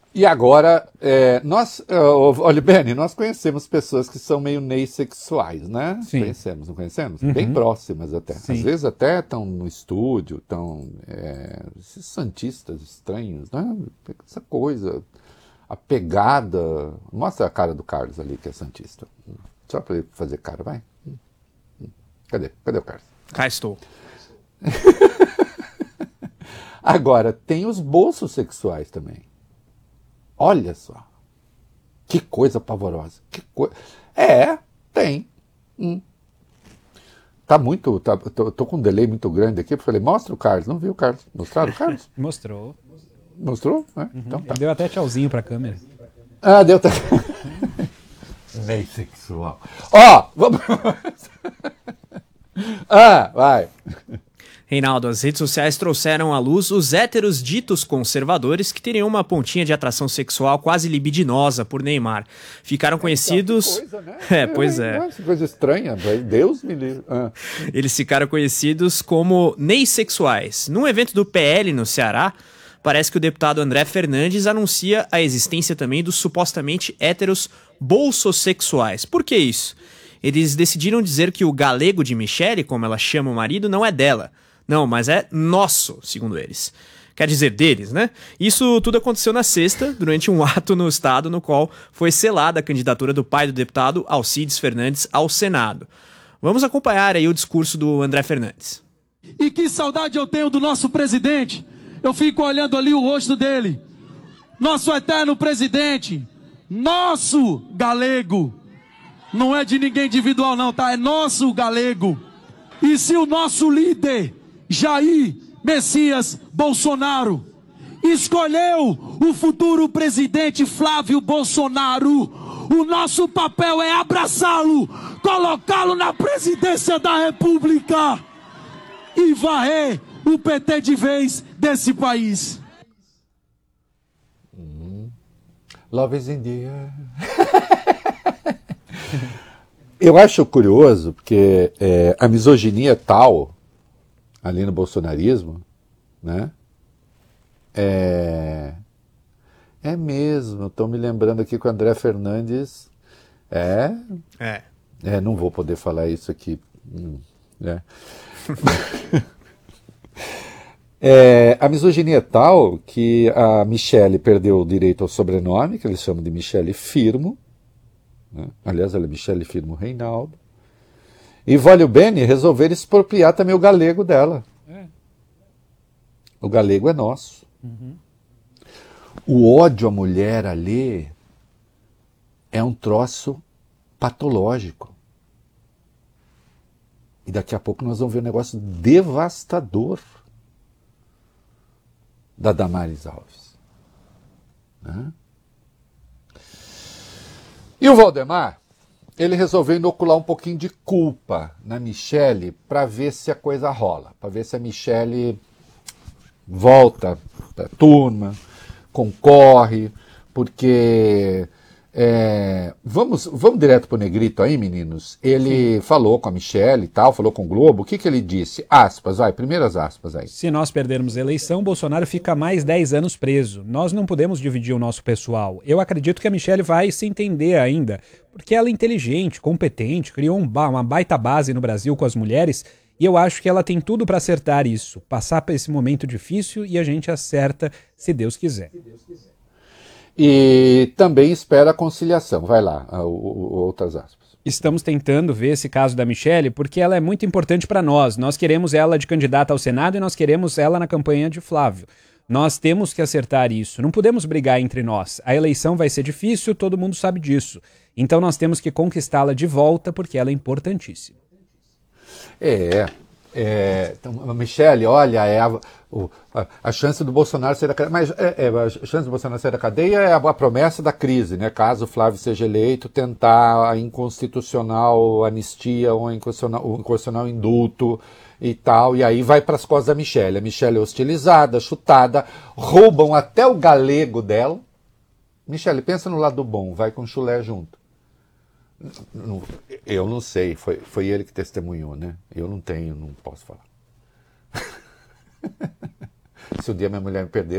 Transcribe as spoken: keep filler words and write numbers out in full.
E agora, é, nós, uh, olha, Benny, nós conhecemos pessoas que são meio neissexuais, né? Sim. Conhecemos, não conhecemos? Uhum. Bem próximas até. Sim. Às vezes até estão no estúdio, estão é, esses santistas estranhos, né? Essa coisa, a pegada. Mostra a cara do Carlos ali, que é santista. Só para ele fazer cara, vai. Cadê? Cadê o Carlos? Cá estou. Agora, tem os bolsos sexuais também. Olha só. Que coisa pavorosa. Que coi... É, tem. Hum. Tá muito. Tá, tô, tô com um delay muito grande aqui. Eu falei, mostra o Carlos. Não viu o Carlos? Mostraram o Carlos? Mostrou. Mostrou? É, Uhum. Então tá. Deu até tchauzinho pra câmera. Ah, deu. Tá... Meio sexual. Ó, vamos. Ah, vai. Reinaldo, as redes sociais trouxeram à luz os héteros ditos conservadores que teriam uma pontinha de atração sexual quase libidinosa por Neymar. Ficaram conhecidos... Que coisa, né? É, pois é. Nossa, coisa estranha, Deus me livre. Ah. Eles ficaram conhecidos como neissexuais. Num evento do P L no Ceará, parece que o deputado André Fernandes anuncia a existência também dos supostamente héteros bolsossexuais. Por que isso? Eles decidiram dizer que o galego de Michele, como ela chama o marido, não é dela. Não, mas é nosso, segundo eles. Quer dizer, deles, né? Isso tudo aconteceu na sexta, durante um ato no estado no qual foi selada a candidatura do pai do deputado Alcides Fernandes ao Senado. Vamos acompanhar aí o discurso do André Fernandes. E que saudade eu tenho do nosso presidente. Eu fico olhando ali o rosto dele. Nosso eterno presidente. Nosso galego. Não é de ninguém individual não, tá? É nosso galego. E se o nosso líder... Jair Messias Bolsonaro escolheu o futuro presidente Flávio Bolsonaro, o nosso papel é abraçá-lo, colocá-lo na presidência da República e varrer o P T de vez desse país. Hum. Love is in the air. Eu acho curioso porque é, a misoginia tal ali no bolsonarismo, né? É, é mesmo. Estou me lembrando aqui com o André Fernandes. É. É. É, não vou poder falar isso aqui. Hum, né? É, a misoginia é tal que a Michele perdeu o direito ao sobrenome, que eles chamam de Michele Firmo. Né? Aliás, ela é Michele Firmo Reinaldo. E Vólio Bene resolveram expropriar também o galego dela. É. O galego é nosso. Uhum. O ódio à mulher ali é um troço patológico. E daqui a pouco nós vamos ver um negócio devastador da Damares Alves. Né? E o Valdemar? Ele resolveu inocular um pouquinho de culpa na Michele para ver se a coisa rola, para ver se a Michele volta para a turma, concorre, porque é, vamos, vamos direto para o Negrito aí, meninos. Ele Sim. falou com a Michele e tal, falou com o Globo. O que, que ele disse? Aspas, vai, primeiras aspas aí. Se nós perdermos a eleição, Bolsonaro fica mais dez anos preso. Nós não podemos dividir o nosso pessoal. Eu acredito que a Michele vai se entender ainda, porque ela é inteligente, competente, criou um ba- uma baita base no Brasil com as mulheres, e eu acho que ela tem tudo para acertar isso, passar por esse momento difícil e a gente acerta se Deus quiser. Se Deus quiser. E também espera a conciliação. Vai lá, o, o, outras aspas. Estamos tentando ver esse caso da Michele porque ela é muito importante para nós. Nós queremos ela de candidata ao Senado e nós queremos ela na campanha de Flávio. Nós temos que acertar isso. Não podemos brigar entre nós. A eleição vai ser difícil, todo mundo sabe disso. Então nós temos que conquistá-la de volta porque ela é importantíssima. É, é então, Michele, olha, é a, o, a, a chance do Bolsonaro sair da cadeia, mas é, é, a chance do Bolsonaro sair da cadeia é a, a promessa da crise, né? Caso o Flávio seja eleito, tentar a inconstitucional anistia ou a inconstitucional, o inconstitucional indulto e tal, e aí vai para as costas da Michele. A Michele é hostilizada, chutada, roubam até o galego dela. Michele, pensa no lado bom, vai com chulé junto. Eu não sei, foi, foi ele que testemunhou, né? Eu não tenho, não posso falar. Se um dia minha mulher me perder,